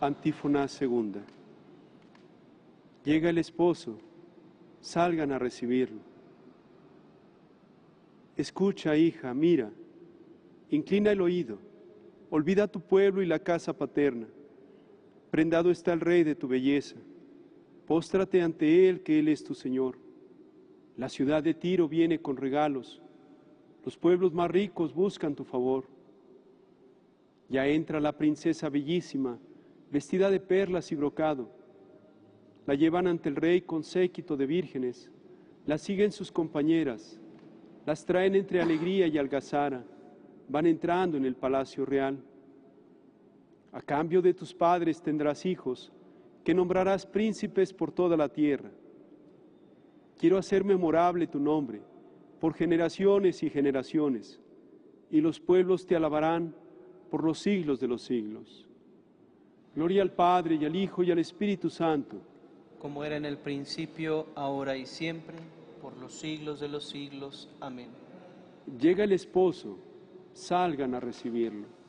Antífona segunda. Llega el esposo, salgan a recibirlo. Escucha, hija, mira, inclina el oído, olvida tu pueblo y la casa paterna. Prendado está el rey de tu belleza, póstrate ante él, que él es tu Señor. La ciudad de Tiro viene con regalos, los pueblos más ricos buscan tu favor. Ya entra la princesa bellísima, vestida de perlas y brocado. La llevan ante el rey con séquito de vírgenes, la siguen sus compañeras, las traen entre alegría y algazara, van entrando en el palacio real. A cambio de tus padres tendrás hijos, que nombrarás príncipes por toda la tierra. Quiero hacer memorable tu nombre, por generaciones y generaciones, y los pueblos te alabarán por los siglos de los siglos. Gloria al Padre, y al Hijo, y al Espíritu Santo. Como era en el principio, ahora y siempre, por los siglos de los siglos. Amén. Llega el esposo, salgan a recibirlo.